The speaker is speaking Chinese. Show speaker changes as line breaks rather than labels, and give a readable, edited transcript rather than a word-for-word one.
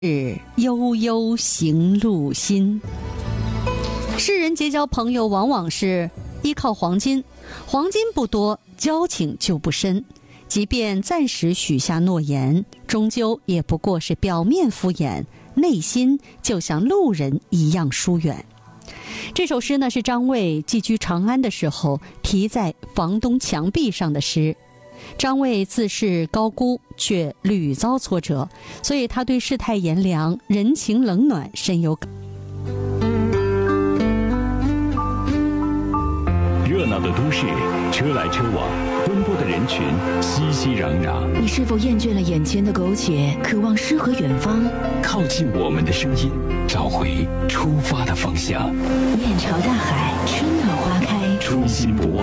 是悠悠行路心。世人结交朋友往往是依靠黄金，黄金不多，交情就不深。即便暂时许下诺言，终究也不过是表面敷衍，内心就像路人一样疏远。这首诗呢，是张卫寄居长安的时候题在房东墙壁上的诗。张卫自视高孤，却屡遭挫折，所以他对世态炎凉、人情冷暖深有感。
热闹的都市，车来车往，奔波的人群熙熙攘攘。
你是否厌倦了眼前的苟且，渴望诗和远方？
靠近我们的声音，找回出发的方向。
面朝大海，春暖花开，
初心不忘。